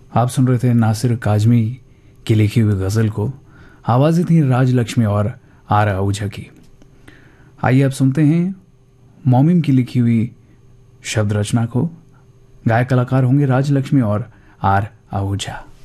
आप सुन रहे थे नासिर काजमी की लिखी हुई गज़ल को। आवाज़ें थी राजलक्ष्मी और आर आहूजा की। आइए अब सुनते हैं मोमिम की लिखी हुई शब्द रचना को। गायक कलाकार होंगे राजलक्ष्मी और आर आहूजा।